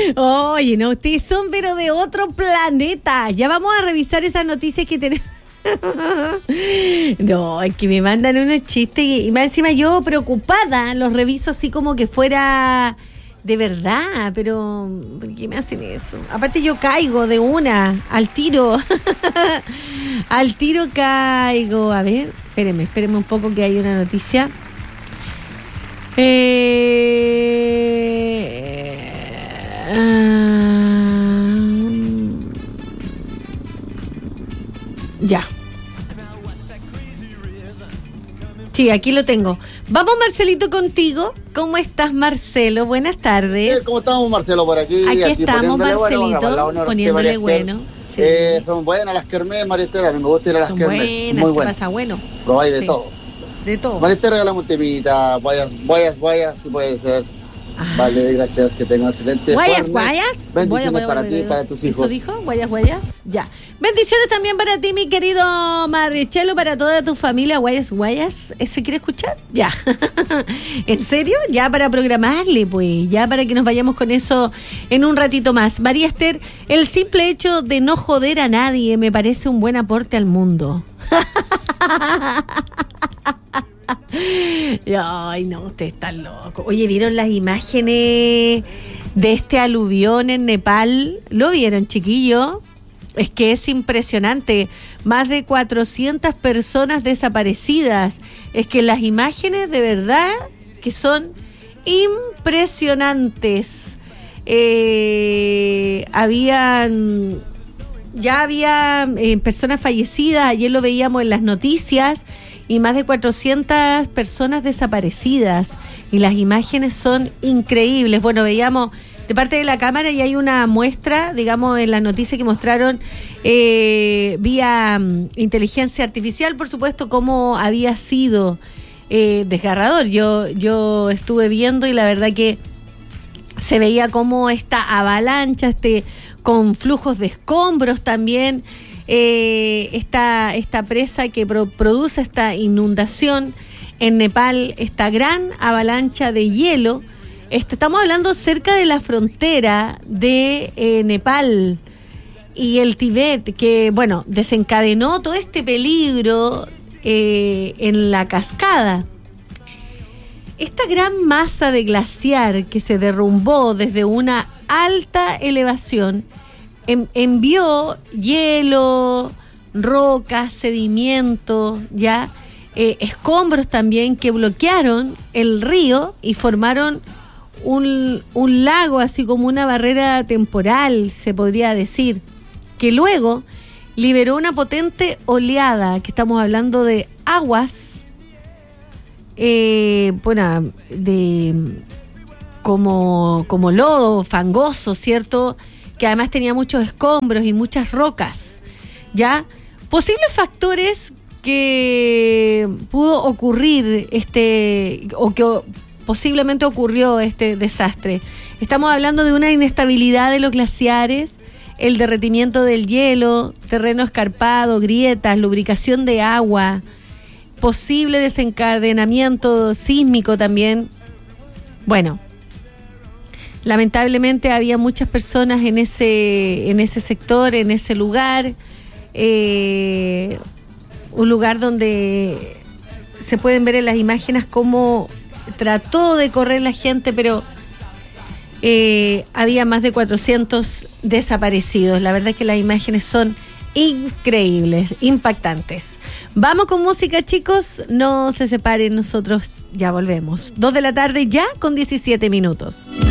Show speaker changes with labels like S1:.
S1: Oye, no, ustedes son pero de otro planeta. Ya vamos a revisar esas noticias que tenemos. No, es que me mandan unos chistes y más encima yo preocupada los reviso así como que fuera de verdad, pero ¿por qué me hacen eso? Aparte yo caigo de una, al tiro. Al tiro caigo. A ver, espérenme un poco que hay una noticia. Ya. Sí, aquí lo tengo. Vamos, Marcelito, contigo. ¿Cómo estás, Marcelo? Buenas tardes.
S2: ¿Cómo estamos, Marcelo, por aquí?
S1: Aquí estamos, Marcelito, poniéndole bueno.
S2: Sí. Son buenas las kermés, María Esther. A mí me gusta ir a las kermés. Muy buenas.
S1: Se pasa bueno.
S2: Probáis de todo.
S1: De todo.
S2: María Esther, regalamos un temita. Guayas, si puede ser. Vale, gracias, que tengan excelente.
S1: Guayas.
S2: Bendiciones para ti y para tus hijos.
S1: ¿Eso dijo? Guayas. Ya. Bendiciones también para ti, mi querido Marichelo, para toda tu familia. Guayas. ¿Se quiere escuchar? Ya. ¿En serio? Ya para programarle, pues. Ya para que nos vayamos con eso en un ratito más. María Esther, el simple hecho de no joder a nadie me parece un buen aporte al mundo. Ay, no, ustedes están locos. Oye, ¿vieron las imágenes de este aluvión en Nepal? ¿Lo vieron, chiquillo? Es que es impresionante. Más de 400 personas desaparecidas. Es que las imágenes de verdad que son impresionantes. Ya había personas fallecidas. Ayer lo veíamos en las noticias. Y más de 400 personas desaparecidas. Y las imágenes son increíbles. Bueno, veíamos de parte de la cámara y hay una muestra, digamos, en la noticia que mostraron vía inteligencia artificial, por supuesto, cómo había sido desgarrador. Yo estuve viendo y la verdad que se veía como esta avalancha, con flujos de escombros también. Esta presa que produce esta inundación en Nepal, esta gran avalancha de hielo. Estamos hablando cerca de la frontera de Nepal y el Tíbet, que bueno, desencadenó todo este peligro en la cascada. Esta gran masa de glaciar que se derrumbó desde una alta elevación envió hielo, rocas, sedimentos, escombros también que bloquearon el río y formaron un lago, así como una barrera temporal, se podría decir, que luego liberó una potente oleada, que estamos hablando de aguas, como lodo fangoso, ¿cierto?, que además tenía muchos escombros y muchas rocas, ¿ya? Posibles factores que pudo ocurrir o que posiblemente ocurrió este desastre. Estamos hablando de una inestabilidad de los glaciares, el derretimiento del hielo, terreno escarpado, grietas, lubricación de agua, posible desencadenamiento sísmico también. Bueno, lamentablemente había muchas personas en ese sector, en ese lugar, un lugar donde se pueden ver en las imágenes cómo trató de correr la gente, pero había más de 400 desaparecidos. La verdad es que las imágenes son increíbles, impactantes. Vamos con música, chicos, no se separen, nosotros ya volvemos. 2 de la tarde ya con 17 minutos.